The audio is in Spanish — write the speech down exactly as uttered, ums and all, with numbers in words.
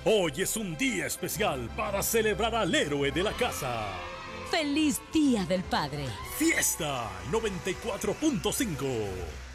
Hoy es un día especial para celebrar al héroe de la casa. ¡Feliz Día del Padre! Fiesta noventa y cuatro punto cinco.